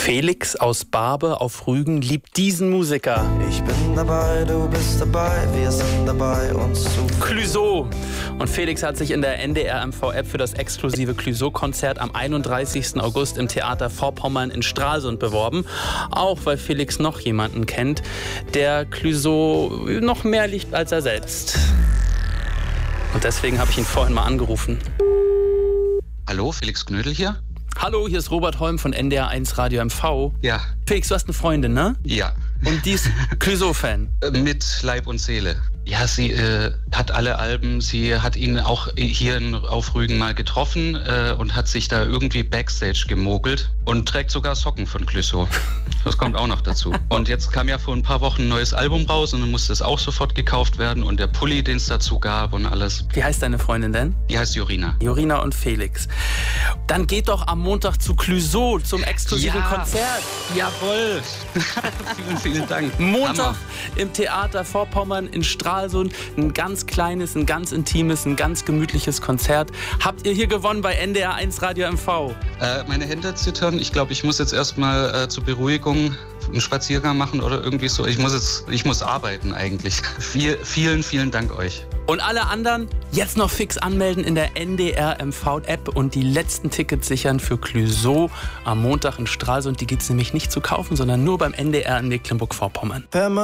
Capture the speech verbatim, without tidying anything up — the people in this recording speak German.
Felix aus Barbe auf Rügen liebt diesen Musiker. Ich bin dabei, du bist dabei, wir sind dabei, uns zu... Clouseau. Und Felix hat sich in der N D R M V-App für das exklusive Clouseau-Konzert am einunddreißigsten August im Theater Vorpommern in Stralsund beworben. Auch weil Felix noch jemanden kennt, der Clouseau noch mehr liebt als er selbst. Und deswegen habe ich ihn vorhin mal angerufen. Hallo, Felix Knödel hier. Hallo, hier ist Robert Holm von N D R eins Radio M V. Ja. Felix, du hast eine Freundin, ne? Ja. Und die ist Clouseau-Fan. Mit Leib und Seele. Ja, sie äh, hat alle Alben, sie hat ihn auch hier in, auf Rügen mal getroffen äh, und hat sich da irgendwie Backstage gemogelt und trägt sogar Socken von Clouseau. Das kommt auch noch dazu. Und jetzt kam ja vor ein paar Wochen ein neues Album raus und dann musste es auch sofort gekauft werden und der Pulli, den es dazu gab und alles. Wie heißt deine Freundin denn? Die heißt Jorina. Jorina und Felix. Dann geht doch am Montag zu Clouseau zum exklusiven Ja. Konzert. Jawohl. Vielen, vielen Dank. Montag Hammer. im Theater Vorpommern in Stralsund. Ein ganz kleines, ein ganz intimes, ein ganz gemütliches Konzert. Habt ihr hier gewonnen bei N D R eins Radio M V? Äh, meine Hände zittern. Ich glaube, ich muss jetzt erstmal äh, zur Beruhigung einen Spaziergang machen oder irgendwie so. Ich muss jetzt, ich muss arbeiten eigentlich. Viel, vielen, vielen Dank euch. Und alle anderen jetzt noch fix anmelden in der N D R M V-App und die letzten Tickets sichern für Clouseau am Montag in Stralsund. Die gibt es nämlich nicht zu kaufen, sondern nur beim N D R in Mecklenburg-Vorpommern.